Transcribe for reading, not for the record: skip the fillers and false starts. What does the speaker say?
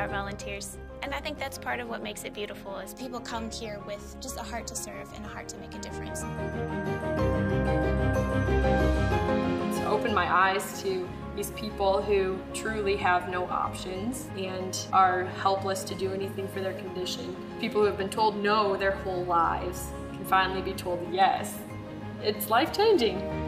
our volunteers. And I think that's part of what makes it beautiful is people come here with just a heart to serve and a heart to make a difference. To open my eyes to these people who truly have no options and are helpless to do anything for their condition. People who have been told no their whole lives can finally be told yes. It's life-changing.